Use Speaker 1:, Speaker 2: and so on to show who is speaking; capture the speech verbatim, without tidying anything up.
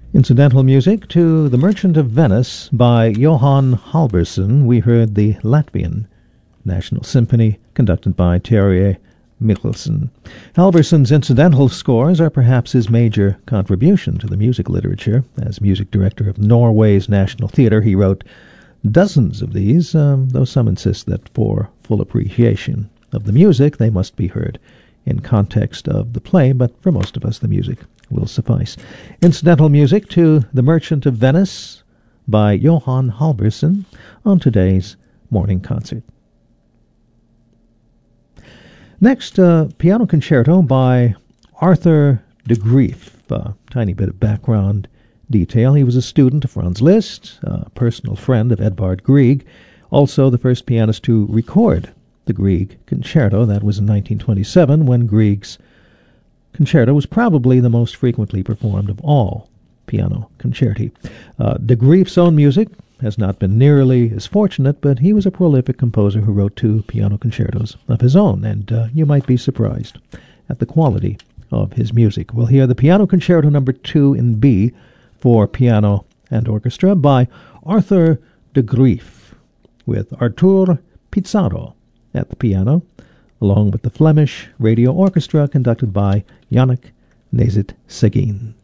Speaker 1: Incidental music to The Merchant of Venice by Johann Halvorsen. We heard the Latvian National Symphony conducted by Terje Mikkelsen. Halvorsen's incidental scores are perhaps his major contribution to the music literature. As music director of Norway's National Theatre, he wrote dozens of these, um, though some insist that for full appreciation of the music, they must be heard in context of the play, but for most of us, the music will suffice. Incidental music to The Merchant of Venice by Johann Halvorsen on today's Morning Concert. Next, a piano concerto by Arthur de Greef. A tiny bit of background detail. He was a student of Franz Liszt, a personal friend of Edvard Grieg, also the first pianist to record the Grieg concerto. That was in nineteen twenty-seven, when Grieg's concerto was probably the most frequently performed of all piano concerti. Uh, de Greef's own music has not been nearly as fortunate, but he was a prolific composer who wrote two piano concertos of his own, and uh, you might be surprised at the quality of his music. We'll hear the Piano Concerto number two in B for piano and orchestra by Arthur de Greef, with Artur Pizarro at the piano, along with the Flemish Radio Orchestra conducted by Yannick Nézet-Séguin.